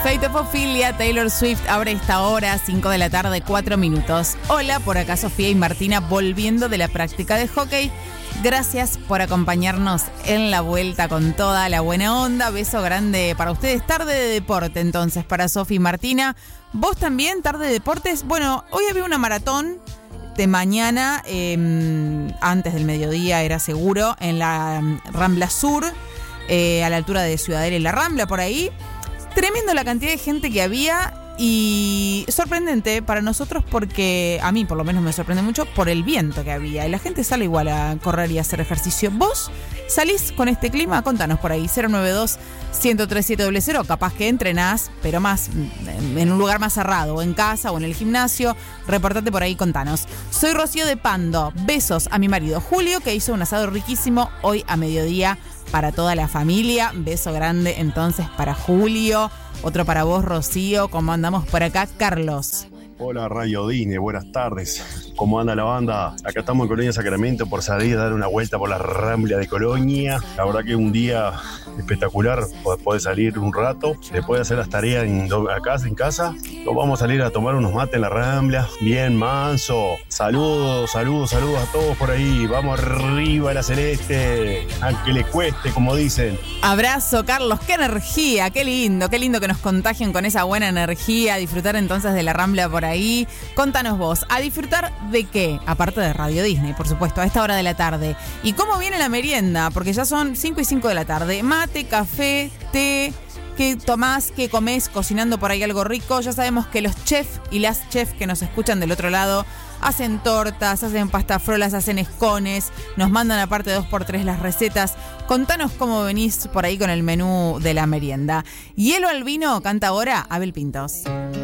Fate of Ophelia, Taylor Swift abre esta hora, 5 de la tarde, 4 minutos. Hola, por acá Sofía y Martina volviendo de la práctica de hockey. Gracias por acompañarnos en la vuelta con toda la buena onda. Beso grande para ustedes. Tarde de deporte entonces para Sofía y Martina. ¿Vos también, tarde de deportes? Bueno, hoy había una maratón de mañana, antes del mediodía era seguro, en la Rambla Sur, a la altura de Ciudadela y la Rambla, por ahí. Tremendo la cantidad de gente que había y sorprendente para nosotros porque a mí por lo menos me sorprende mucho por el viento que había. Y la gente sale igual a correr y a hacer ejercicio. ¿Vos salís con este clima? Contanos por ahí, 092-103-700. Capaz que entrenás, pero más en un lugar más cerrado, o en casa o en el gimnasio. Reportate por ahí, contanos. Soy Rocío de Pando. Besos a mi marido Julio, que hizo un asado riquísimo hoy a mediodía para toda la familia. Beso grande entonces para Julio. Otro para vos, Rocío. ¿Cómo andamos por acá, Carlos? Hola, Radio Disney, buenas tardes. ¿Cómo anda la banda? Acá estamos en Colonia Sacramento por salir a dar una vuelta por la Rambla de Colonia. La verdad que es un día espectacular, podés salir un rato, después de hacer las tareas en casa, nos vamos a salir a tomar unos mates en la Rambla, bien manso. Saludos a todos por ahí, vamos arriba la celeste, aunque le cueste, como dicen. Abrazo, Carlos, qué energía, qué lindo que nos contagien con esa buena energía, a disfrutar entonces de la Rambla por ahí. Contanos vos, ¿a disfrutar de qué? Aparte de Radio Disney, por supuesto, a esta hora de la tarde. ¿Y cómo viene la merienda? Porque ya son 5 y 5 de la tarde. Mate, café, té, ¿qué tomás, qué comés cocinando por ahí algo rico? Ya sabemos que los chefs y las chefs que nos escuchan del otro lado hacen tortas, hacen pastafrolas, hacen escones, nos mandan aparte 2x3 las recetas. Contanos cómo venís por ahí con el menú de la merienda. Hielo al vino canta ahora Abel Pintos.